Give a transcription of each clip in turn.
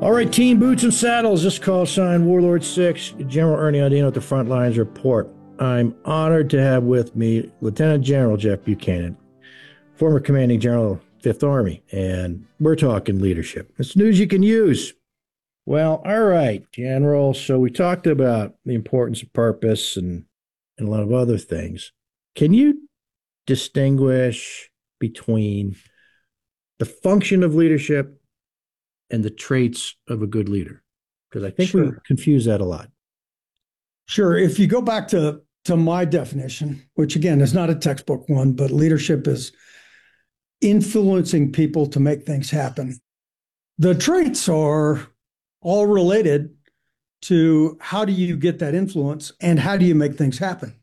All right, Team Boots and Saddles. This call sign Warlord 6, General Ernie Audino at the Front Lines Report. I'm honored to have with me Lieutenant General Jeff Buchanan, former Commanding General, 5th Army, and we're talking leadership. It's news you can use. Well, all right, General. So we talked about the importance of purpose and a lot of other things. Can you distinguish between the function of leadership and the traits of a good leader? Because I think we confuse that a lot. Sure. If you go back to my definition, which again is not a textbook one, but leadership is influencing people to make things happen. The traits are all related to how do you get that influence and how do you make things happen.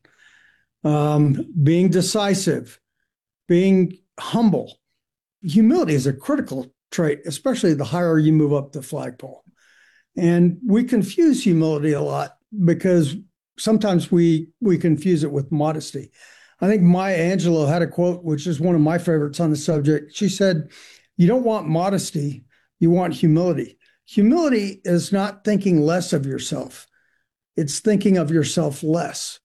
Being decisive, being humble. Humility is a critical trait, especially the higher you move up the flagpole. And we confuse humility a lot because sometimes we confuse it with modesty. I think Maya Angelou had a quote, which is one of my favorites on the subject. She said, "You don't want modesty, you want humility." Humility is not thinking less of yourself. It's thinking of yourself less.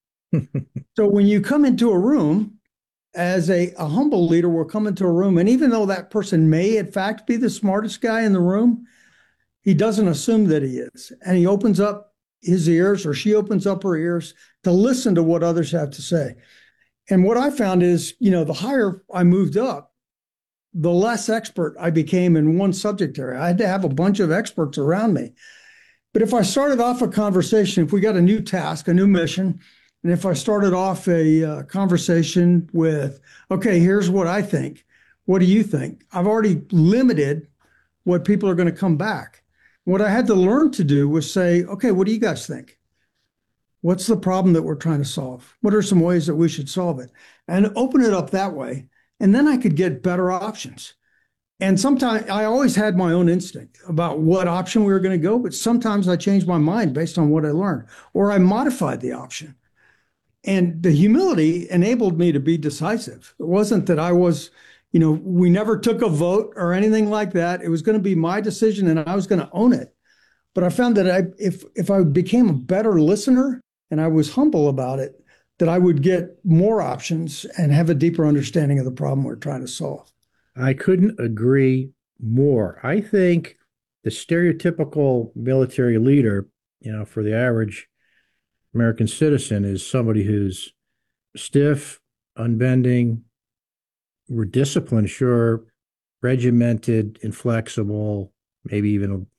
So when you come into a room, as a humble leader will come into a room, and even though that person may in fact be the smartest guy in the room, he doesn't assume that he is. And he opens up his ears, or she opens up her ears to listen to what others have to say. And what I found is, the higher I moved up, the less expert I became in one subject area. I had to have a bunch of experts around me. But if I started off a conversation, if we got a new task, a new mission, and if I started off a conversation with, okay, here's what I think. What do you think? I've already limited what people are going to come back. What I had to learn to do was say, okay, what do you guys think? What's the problem that we're trying to solve? What are some ways that we should solve it? And open it up that way. And then I could get better options. And sometimes I always had my own instinct about what option we were going to go, but sometimes I changed my mind based on what I learned, or I modified the option. And the humility enabled me to be decisive. It wasn't that I was, we never took a vote or anything like that. It was going to be my decision and I was going to own it. But I found that if I became a better listener and I was humble about it, that I would get more options and have a deeper understanding of the problem we're trying to solve. I couldn't agree more. I think the stereotypical military leader, for the average American citizen, is somebody who's stiff, unbending, we're disciplined, sure, regimented, inflexible, maybe even